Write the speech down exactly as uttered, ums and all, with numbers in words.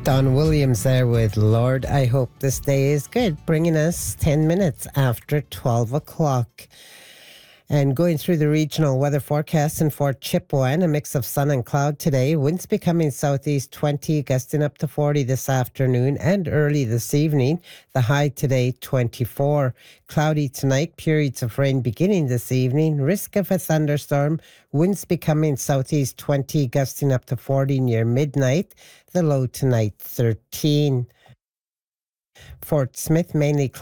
Don Williams there with Lord, I Hope This Day Is Good, bringing us ten minutes after twelve o'clock. And going through the regional weather forecast in Fort Chipewyan, a mix of sun and cloud today. Winds becoming southeast twenty, gusting up to forty this afternoon and early this evening. The high today, twenty-four. Cloudy tonight, periods of rain beginning this evening. Risk of a thunderstorm. Winds becoming southeast twenty, gusting up to forty near midnight. The low tonight, thirteen. Fort Smith, mainly cloudy.